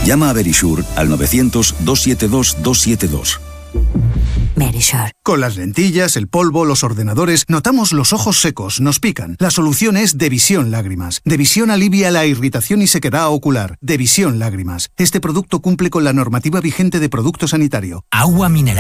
Llama a Verisure al 900-272-272. Verisure. Con las lentillas, el polvo, los ordenadores, notamos los ojos secos, nos pican. La solución es Devisión Lágrimas. Devisión alivia la irritación y sequedad ocular. Devisión Lágrimas. Este producto cumple con la normativa vigente de producto sanitario. Agua mineral